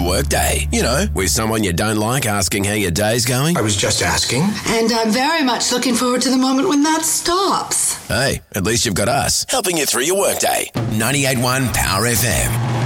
workday. You know, with someone you don't like asking how your day's going. I was just asking. And I'm very much looking forward to the moment when that stops. Hey, at least you've got us helping you through your workday. 98.1 Power FM.